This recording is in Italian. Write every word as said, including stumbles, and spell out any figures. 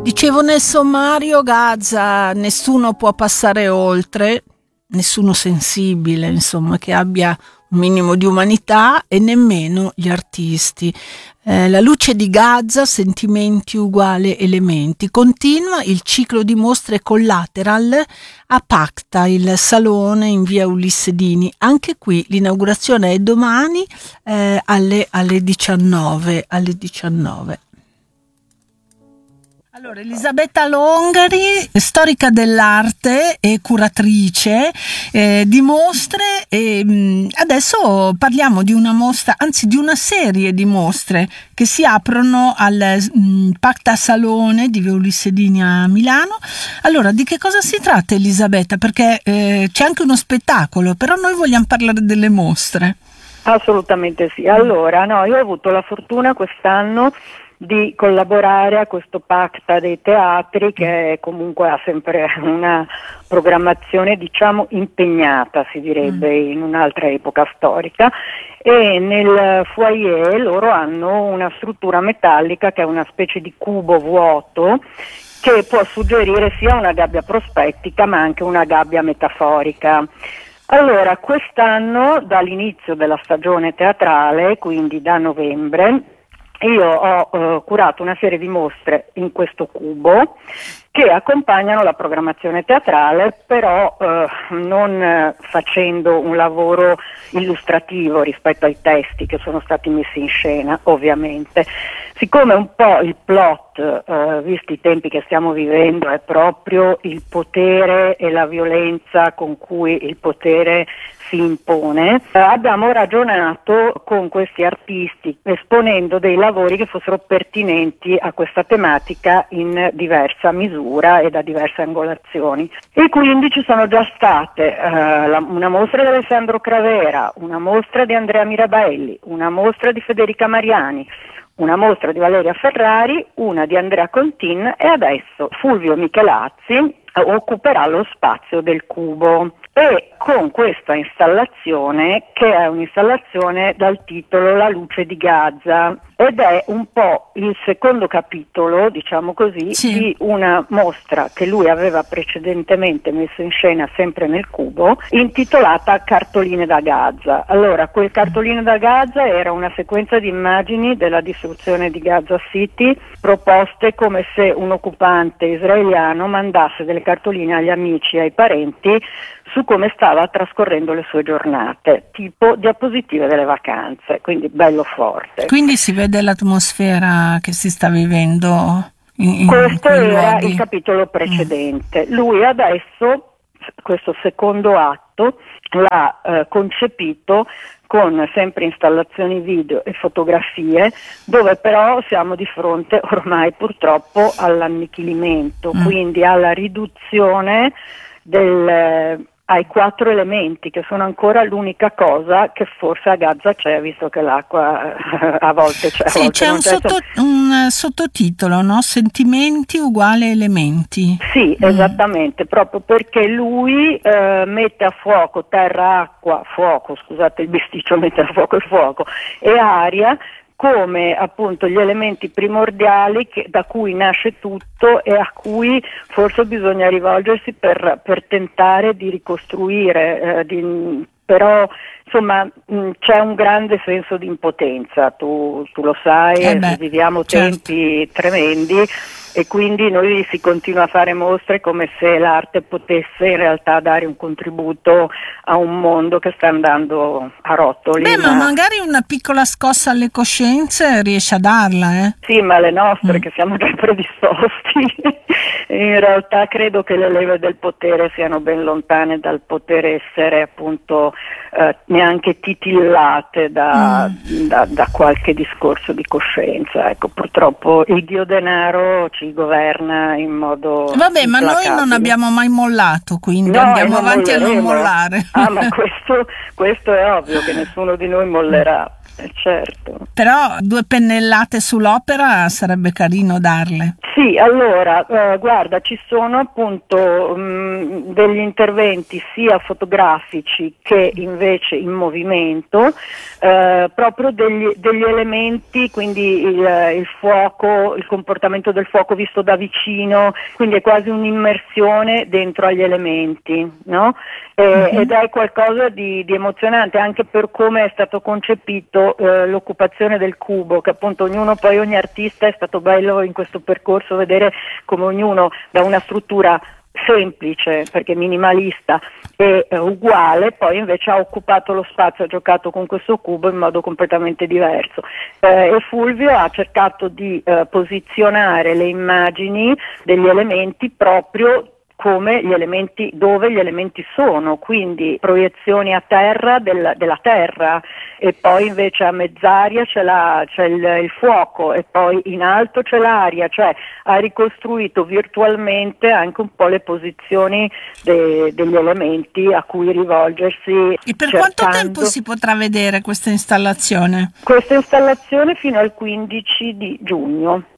Dicevo nel sommario, Gaza, nessuno può passare oltre, nessuno sensibile, insomma, che abbia un minimo di umanità, e nemmeno gli artisti. Eh, la luce di Gaza, sentimenti uguale elementi. Continua il ciclo di mostre Collateral a Pacta, il salone in via Ulisse Dini. Anche qui l'inaugurazione è domani eh, alle, alle diciannove. Alle diciannove. Allora, Elisabetta Longari, storica dell'arte e curatrice eh, di mostre, e mh, adesso parliamo di una mostra, anzi di una serie di mostre che si aprono al mh, Pacta Salone di via Ulisse Dini a Milano. Allora, di che cosa si tratta, Elisabetta? Perché eh, c'è anche uno spettacolo, però noi vogliamo parlare delle mostre. Assolutamente sì. Allora, no, io ho avuto la fortuna quest'anno di collaborare a questo Pacta dei teatri, che comunque ha sempre una programmazione, diciamo, impegnata, si direbbe, mm. in un'altra epoca storica, e nel foyer loro hanno una struttura metallica che è una specie di cubo vuoto che può suggerire sia una gabbia prospettica ma anche una gabbia metaforica. Allora, quest'anno, dall'inizio della stagione teatrale, quindi da novembre, io ho eh, curato una serie di mostre in questo cubo che accompagnano la programmazione teatrale, però eh, non eh, facendo un lavoro illustrativo rispetto ai testi che sono stati messi in scena, ovviamente. Siccome un po' il plot, eh, visti i tempi che stiamo vivendo, è proprio il potere e la violenza con cui il potere si impone, eh, abbiamo ragionato con questi artisti esponendo dei lavori che fossero pertinenti a questa tematica in diversa misura e da diverse angolazioni, e quindi ci sono già state eh, la, una mostra di Alessandro Cravera, una mostra di Andrea Mirabelli, una mostra di Federica Mariani, una mostra di Valeria Ferrari, una di Andrea Contin, e adesso Fulvio Michelazzi occuperà lo spazio del cubo. E con questa installazione, che è un'installazione dal titolo La luce di Gaza, ed è un po' il secondo capitolo, diciamo così, sì. di una mostra che lui aveva precedentemente messo in scena sempre nel cubo, intitolata Cartoline da Gaza. Allora, quel Cartoline da Gaza era una sequenza di immagini della distruzione di Gaza City, proposte come se un occupante israeliano mandasse delle cartoline agli amici e ai parenti su come stava trascorrendo le sue giornate, tipo diapositive delle vacanze, quindi bello forte. Quindi si vede l'atmosfera che si sta vivendo in, in Questo era luoghi. Il capitolo precedente. Mm. Lui adesso, questo secondo atto, l'ha eh, concepito con sempre installazioni video e fotografie, dove però siamo di fronte ormai purtroppo all'annichilimento, mm. quindi alla riduzione del... ai quattro elementi, che sono ancora l'unica cosa che forse a Gaza c'è, visto che l'acqua a volte c'è. Sì, a volte c'è non un, c'è. sotto, un sottotitolo, no? Sentimenti uguale elementi. Sì, mm. esattamente, proprio perché lui eh, mette a fuoco terra, acqua, fuoco, scusate il bisticcio, mette a fuoco e fuoco, e aria, come appunto gli elementi primordiali che, da cui nasce tutto e a cui forse bisogna rivolgersi per, per tentare di ricostruire, eh, di, però insomma mh, c'è un grande senso di impotenza, tu, tu lo sai, eh beh, viviamo certo. tempi tremendi, e quindi noi si continua a fare mostre come se l'arte potesse in realtà dare un contributo a un mondo che sta andando a rotoli. Beh, ma, ma magari una piccola scossa alle coscienze riesce a darla, eh? Sì, ma le nostre, mm. che siamo già predisposti, in realtà credo che le leve del potere siano ben lontane dal poter essere appunto eh, neanche titillate da, mm. da, da qualche discorso di coscienza. Ecco, purtroppo il dio denaro ci governa in modo Vabbè, ma noi implacabile. non abbiamo mai mollato, quindi no, andiamo non avanti molleremo. a non mollare. Ah, ma questo, questo è ovvio che nessuno di noi mollerà. Eh, certo. Però due pennellate sull'opera sarebbe carino darle. Sì, allora, eh, guarda, ci sono appunto mh, degli interventi sia fotografici che invece in movimento, eh, proprio degli, degli elementi, quindi il, il fuoco, il comportamento del fuoco visto da vicino, quindi è quasi un'immersione dentro agli elementi, no? Eh, mm-hmm. Ed è qualcosa di, di emozionante anche per come è stato concepito eh, l'occupazione del cubo, che appunto ognuno, poi ogni artista, è stato bello in questo percorso vedere come ognuno da una struttura semplice, perché minimalista e eh, uguale, poi invece ha occupato lo spazio, ha giocato con questo cubo in modo completamente diverso. Eh, e Fulvio ha cercato di eh, posizionare le immagini degli elementi proprio come gli elementi, dove gli elementi sono, quindi proiezioni a terra del, della terra, e poi invece a mezz'aria c'è, la, c'è il, il fuoco, e poi in alto c'è l'aria, cioè ha ricostruito virtualmente anche un po' le posizioni de, degli elementi a cui rivolgersi. E per cercando... quanto tempo si potrà vedere questa installazione? Questa installazione fino al quindici di giugno.